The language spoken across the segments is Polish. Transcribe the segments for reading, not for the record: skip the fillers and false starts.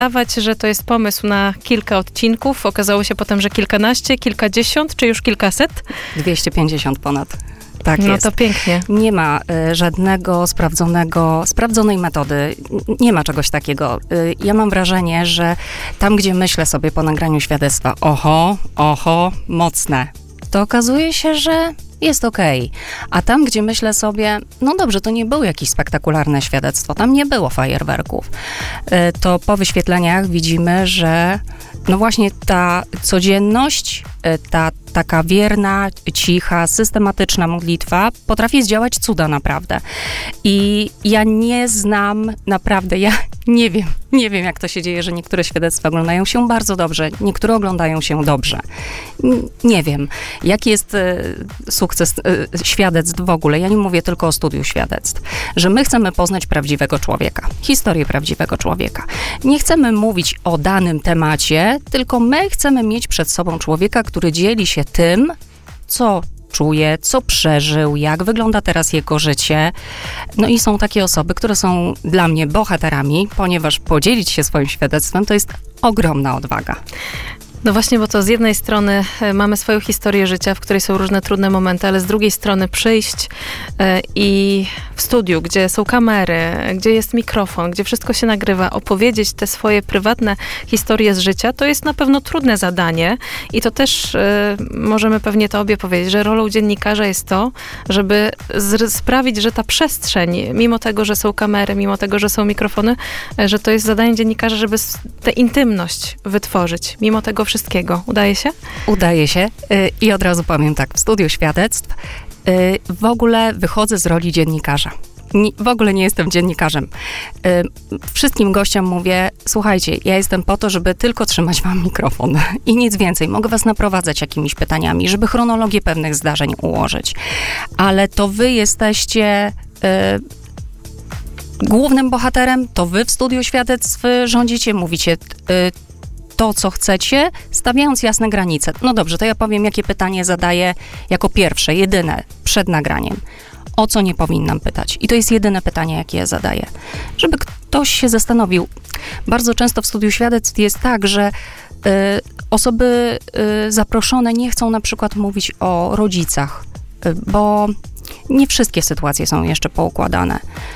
wydawać, że to jest pomysł na kilka odcinków. Okazało się potem, że kilkanaście, kilkadziesiąt, czy już kilkaset? 250 ponad. Tak no jest. To pięknie. Nie ma żadnego sprawdzonej metody. Nie ma czegoś takiego. Ja mam wrażenie, że tam, gdzie myślę sobie po nagraniu świadectwa, oho, mocne, to okazuje się, że jest okej. A tam, gdzie myślę sobie, no dobrze, to nie było jakieś spektakularne świadectwo, tam nie było fajerwerków, to po wyświetleniach widzimy, że no właśnie ta codzienność, ta taka wierna, cicha, systematyczna modlitwa potrafi zdziałać cuda naprawdę. I ja nie znam, naprawdę, ja nie wiem jak to się dzieje, że niektóre świadectwa oglądają się bardzo dobrze, niektóre oglądają się dobrze. Nie wiem, jaki jest sukces świadectw w ogóle. Ja nie mówię tylko o studiu świadectw, że my chcemy poznać prawdziwego człowieka, historię prawdziwego człowieka. Nie chcemy mówić o danym temacie, tylko my chcemy mieć przed sobą człowieka, który dzieli się tym, co czuje, co przeżył, jak wygląda teraz jego życie. No i są takie osoby, które są dla mnie bohaterami, ponieważ podzielić się swoim świadectwem to jest ogromna odwaga. No właśnie, bo to z jednej strony mamy swoją historię życia, w której są różne trudne momenty, ale z drugiej strony przyjść i w studiu, gdzie są kamery, gdzie jest mikrofon, gdzie wszystko się nagrywa, opowiedzieć te swoje prywatne historie z życia, to jest na pewno trudne zadanie i to też możemy pewnie to obie powiedzieć, że rolą dziennikarza jest to, żeby sprawić, że ta przestrzeń, mimo tego, że są kamery, mimo tego, że są mikrofony, że to jest zadanie dziennikarza, żeby tę intymność wytworzyć, mimo tego wszystkiego. Udaje się? Udaje się i od razu powiem tak, w studiu świadectw w ogóle wychodzę z roli dziennikarza. W ogóle nie jestem dziennikarzem. Wszystkim gościom mówię, słuchajcie, ja jestem po to, żeby tylko trzymać wam mikrofon i nic więcej. Mogę was naprowadzać jakimiś pytaniami, żeby chronologię pewnych zdarzeń ułożyć. Ale to wy jesteście głównym bohaterem, to wy w studiu świadectw rządzicie, mówicie to, co chcecie, stawiając jasne granice. No dobrze, to ja powiem, jakie pytanie zadaję jako pierwsze, jedyne, przed nagraniem. O co nie powinnam pytać? I to jest jedyne pytanie, jakie ja zadaję. Żeby ktoś się zastanowił. Bardzo często w studiu świadectw jest tak, że osoby zaproszone nie chcą na przykład mówić o rodzicach, bo nie wszystkie sytuacje są jeszcze poukładane.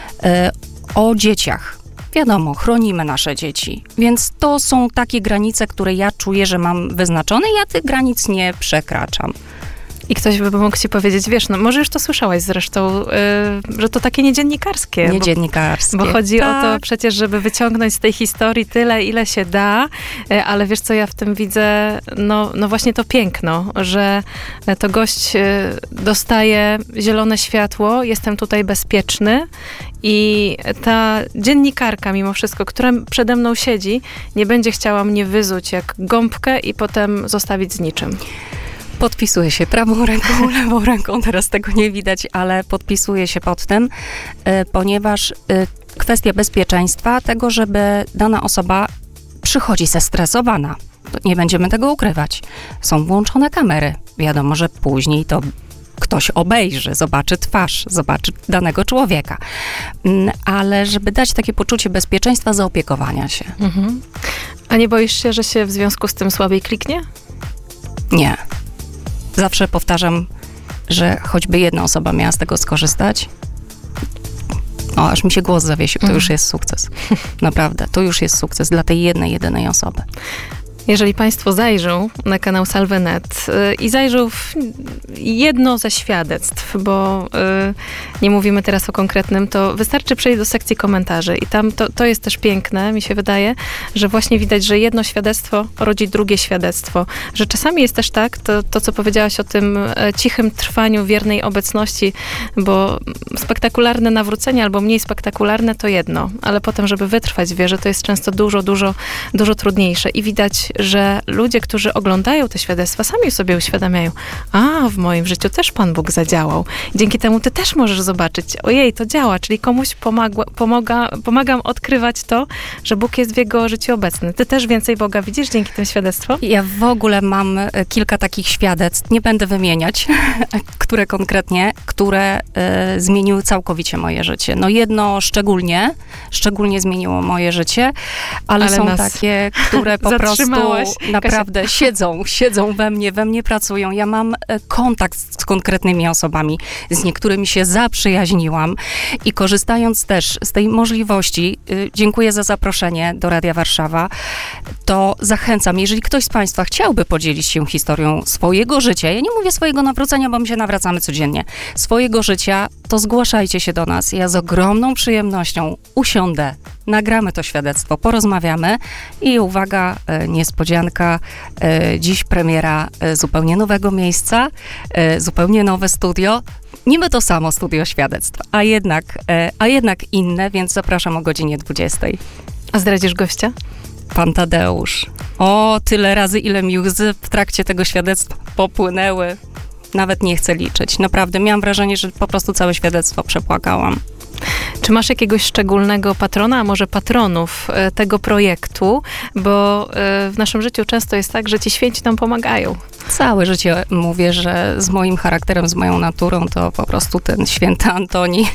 O dzieciach. Wiadomo, chronimy nasze dzieci, więc to są takie granice, które ja czuję, że mam wyznaczone i ja tych granic nie przekraczam. I ktoś by mógł ci powiedzieć, wiesz, no może już to słyszałaś zresztą, że to takie niedziennikarskie. Niedziennikarskie. Bo chodzi tak. o to przecież, żeby wyciągnąć z tej historii tyle, ile się da, ale wiesz co, ja w tym widzę, no właśnie to piękno, że to gość dostaje zielone światło, jestem tutaj bezpieczny i ta dziennikarka mimo wszystko, która przede mną siedzi, nie będzie chciała mnie wyzuć jak gąbkę i potem zostawić z niczym. Podpisuję się prawą ręką, lewą ręką, teraz tego nie widać, ale podpisuję się pod tym, ponieważ kwestia bezpieczeństwa, tego, żeby dana osoba przychodzi zestresowana. Nie będziemy tego ukrywać. Są włączone kamery. Wiadomo, że później to ktoś obejrzy, zobaczy twarz, zobaczy danego człowieka. Ale żeby dać takie poczucie bezpieczeństwa, zaopiekowania się. Mhm. A nie boisz się, że się w związku z tym słabiej kliknie? Nie. Zawsze powtarzam, że choćby jedna osoba miała z tego skorzystać, aż mi się głos zawiesił, to już jest sukces. Naprawdę, to już jest sukces dla tej jedynej osoby. Jeżeli państwo zajrzą na kanał Salve.net i zajrzą w jedno ze świadectw, bo nie mówimy teraz o konkretnym, to wystarczy przejść do sekcji komentarzy i tam to jest też piękne, mi się wydaje, że właśnie widać, że jedno świadectwo rodzi drugie świadectwo. Że czasami jest też tak, to co powiedziałaś o tym cichym trwaniu wiernej obecności, bo spektakularne nawrócenie albo mniej spektakularne to jedno, ale potem, żeby wytrwać w wierze, to jest często dużo trudniejsze i widać że ludzie, którzy oglądają te świadectwa, sami sobie uświadamiają, a w moim życiu też Pan Bóg zadziałał. Dzięki temu ty też możesz zobaczyć, ojej, to działa, czyli komuś pomagam odkrywać to, że Bóg jest w jego życiu obecny. Ty też więcej Boga widzisz dzięki tym świadectwom? Ja w ogóle mam kilka takich świadectw, nie będę wymieniać, które konkretnie, które zmieniły całkowicie moje życie. No jedno szczególnie zmieniło moje życie, ale są takie, które po prostu naprawdę siedzą we mnie pracują. Ja mam kontakt z konkretnymi osobami, z niektórymi się zaprzyjaźniłam i korzystając też z tej możliwości, dziękuję za zaproszenie do Radia Warszawa, to zachęcam, jeżeli ktoś z Państwa chciałby podzielić się historią swojego życia, ja nie mówię swojego nawrócenia, bo my się nawracamy codziennie, swojego życia, to zgłaszajcie się do nas. Ja z ogromną przyjemnością usiądę, nagramy to świadectwo, porozmawiamy i uwaga, niespodzianka, dziś premiera zupełnie nowego miejsca, zupełnie nowe studio. Niby to samo studio świadectw, a jednak inne, więc zapraszam o godzinie 20. A zdradzisz gościa? Pan Tadeusz. O, tyle razy, ile mi łzy w trakcie tego świadectwa popłynęły. Nawet nie chcę liczyć. Naprawdę, miałam wrażenie, że po prostu całe świadectwo przepłakałam. Czy masz jakiegoś szczególnego patrona, a może patronów tego projektu? Bo w naszym życiu często jest tak, że ci święci nam pomagają. Całe życie mówię, że z moim charakterem, z moją naturą, to po prostu ten święty Antoni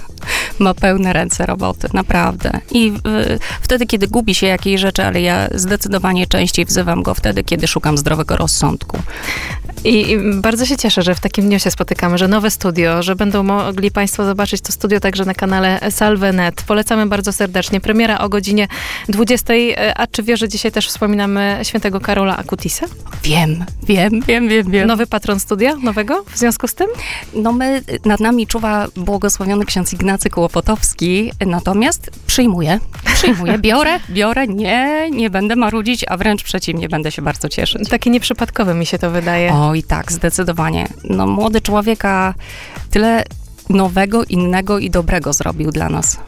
ma pełne ręce roboty, naprawdę. I wtedy, kiedy gubi się jakiejś rzeczy, ale ja zdecydowanie częściej wzywam go wtedy, kiedy szukam zdrowego rozsądku. I bardzo się cieszę, że w takim dniu się spotykamy, że nowe studio, że będą mogli Państwo zobaczyć to studio także na kanale Salve.net. Polecamy bardzo serdecznie. Premiera o godzinie 20. A czy wiesz, że dzisiaj też wspominamy świętego Karola Akutisa? Wiem. Nowy patron studia? Nowego w związku z tym? No nad nami czuwa błogosławiony ksiądz Ignacy Kłopotowski, natomiast przyjmuję, biorę, nie będę marudzić, a wręcz przeciwnie, będę się bardzo cieszyć. Takie nieprzypadkowe mi się to wydaje. Oj tak, zdecydowanie. No młody człowieka tyle nowego, innego i dobrego zrobił dla nas.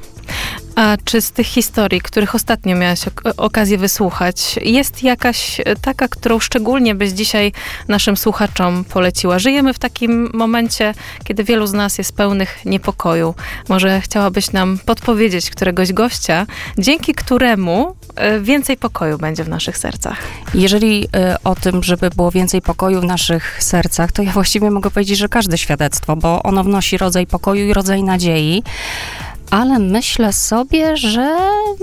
A czy z tych historii, których ostatnio miałaś okazję wysłuchać, jest jakaś taka, którą szczególnie byś dzisiaj naszym słuchaczom poleciła? Żyjemy w takim momencie, kiedy wielu z nas jest pełnych niepokoju. Może chciałabyś nam podpowiedzieć któregoś gościa, dzięki któremu więcej pokoju będzie w naszych sercach? Jeżeli o tym, żeby było więcej pokoju w naszych sercach, to ja właściwie mogę powiedzieć, że każde świadectwo, bo ono wnosi rodzaj pokoju i rodzaj nadziei. Ale myślę sobie, że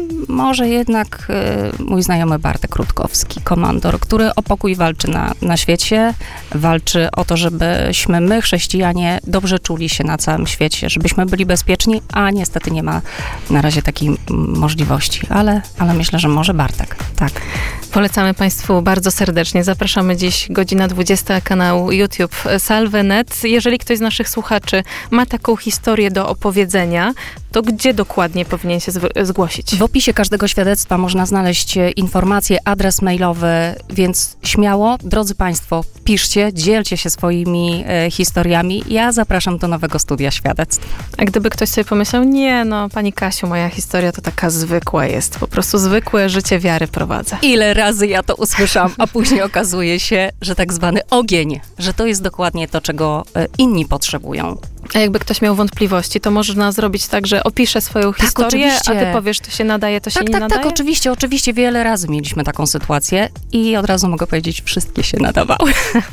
może jednak mój znajomy Bartek Rutkowski, komandor, który o pokój walczy na świecie, walczy o to, żebyśmy my, chrześcijanie, dobrze czuli się na całym świecie, żebyśmy byli bezpieczni, a niestety nie ma na razie takiej możliwości. Ale myślę, że może Bartek, tak. Polecamy Państwu bardzo serdecznie. Zapraszamy dziś godzina 20, kanał YouTube Salve.net. Jeżeli ktoś z naszych słuchaczy ma taką historię do opowiedzenia, to gdzie dokładnie powinien się zgłosić? W opisie każdego świadectwa można znaleźć informacje, adres mailowy, więc śmiało, drodzy Państwo, piszcie, dzielcie się swoimi historiami. Ja zapraszam do nowego studia świadectw. A gdyby ktoś sobie pomyślał, nie no, pani Kasiu, moja historia to taka zwykła jest, po prostu zwykłe życie wiary prowadzę. Ile razy ja to usłyszałam, a później okazuje się, że tak zwany ogień, że to jest dokładnie to, czego inni potrzebują. A jakby ktoś miał wątpliwości, to można zrobić tak, że opiszę swoją historię, oczywiście. A ty powiesz, to się nadaje, to się nie nadaje? Tak, oczywiście. Wiele razy mieliśmy taką sytuację i od razu mogę powiedzieć, wszystkie się nadawały.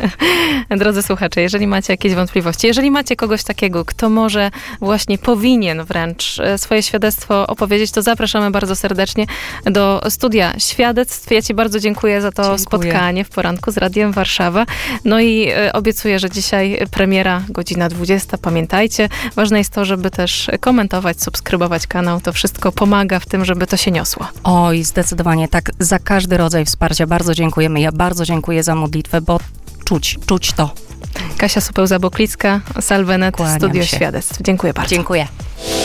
Drodzy słuchacze, jeżeli macie jakieś wątpliwości, jeżeli macie kogoś takiego, kto może właśnie powinien wręcz swoje świadectwo opowiedzieć, to zapraszamy bardzo serdecznie do studia świadectw. Ja Ci bardzo dziękuję za to spotkanie w poranku z Radiem Warszawa. No i obiecuję, że dzisiaj premiera, godzina 20. Pamiętajcie, ważne jest to, żeby też komentować, subskrybować kanał. To wszystko pomaga w tym, żeby to się niosło. Oj, zdecydowanie tak. Za każdy rodzaj wsparcia bardzo dziękujemy. Ja bardzo dziękuję za modlitwę, bo czuć to. Kasia Supeł-Zaboklicka, Salve.net, Studio Świadectw. Dziękuję bardzo. Dziękuję.